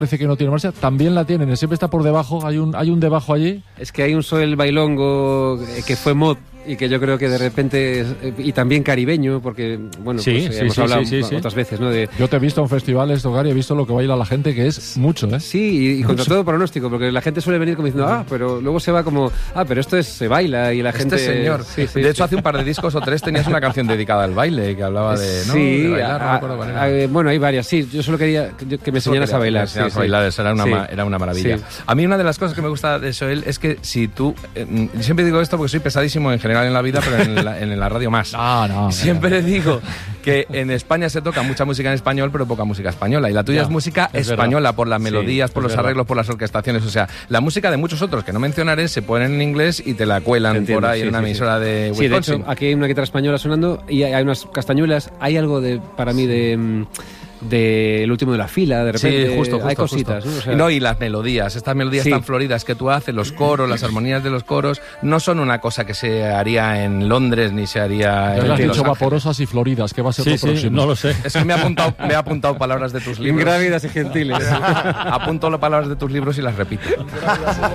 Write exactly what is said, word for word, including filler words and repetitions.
parece que no tiene marcha, también la tienen, siempre está por debajo, hay un hay un debajo allí. Es que hay un Soel Bailongo que fue mod y que yo creo que de repente, y también caribeño, porque, bueno, sí, pues sí, hemos sí, hablado sí, sí, otras sí. veces, ¿no? De... Yo te he visto en festivales, Tocar, y he visto lo que baila la gente, que es mucho, ¿eh? Sí, y, y contra todo pronóstico, porque la gente suele venir como diciendo, ah, pero luego se va como, ah, pero esto es, se baila, y la gente... Este señor. Sí, sí, de hecho, sí. hace un par de discos o tres tenías una canción dedicada al baile, que hablaba de, ¿no? Sí, de bailar, a, no me acuerdo cuál era. a, bueno, hay varias, sí, yo solo quería que, que me enseñaras a bailar. Sí, sí. Sí, bailar, eso era una, sí. ma- era una maravilla. Sí. A mí una de las cosas que me gusta de Soel es que si tú... Eh, siempre digo esto porque soy pesadísimo en general en la vida, pero en la, en la radio más. No, no. Siempre digo que en España se toca mucha música en español, pero poca música española. Y la tuya Ya, es música es española, verdad. por las melodías, Sí, por es los verdad. arreglos, por las orquestaciones. O sea, la música de muchos otros que no mencionaré se ponen en inglés y te la cuelan Entiendo, por ahí sí, en una sí, emisora sí. de Sí, de Wisconsin. hecho, aquí hay una guitarra española sonando y hay, hay unas castañuelas. Hay algo de, para mí, de... mm, de El último de la fila, de repente. Sí, justo, justo, hay cositas, justo. ¿no? O sea, No, y las melodías, estas melodías Sí. tan floridas que tú haces, los coros, las armonías de los coros, no son una cosa que se haría en Londres ni se haría Ya en le has Los dicho Ángeles. vaporosas y floridas, que va a ser Sí, lo sí, próximo. no lo sé. Es que me he apuntado, me he apuntado palabras de tus libros. ingrávidas y gentiles. Apunto las palabras de tus libros y las repito.